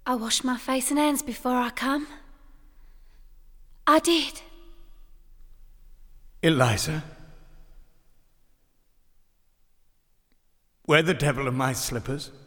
I washed my face and hands before I come. I did. Eliza? Where the devil are my slippers?